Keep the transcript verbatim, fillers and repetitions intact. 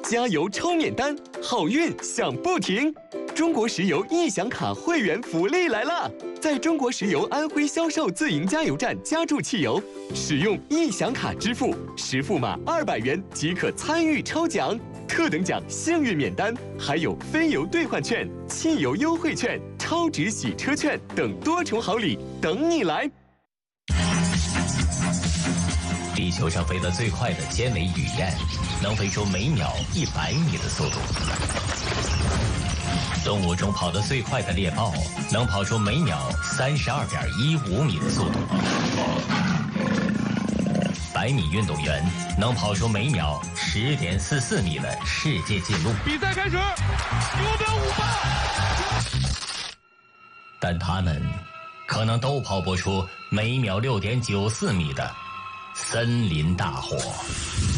加油抽免单，好运享不停。中国石油易享卡会员福利来了！在中国石油安徽销售自营加油站加注汽油，使用易享卡支付，实付码二百元即可参与抽奖。特等奖幸运免单，还有飞油兑换券、汽油优惠券、超值洗车券等多重好礼等你来。 地球上飞得最快的尖尾雨燕，能飞出每秒一百米的速度。动物中跑得最快的猎豹，能跑出每秒三十二点一五米的速度。百米运动员能跑出每秒十点四四米的世界纪录。 比赛开始，目标五八。 但他们可能都跑不出每秒六点九四米的森林大火。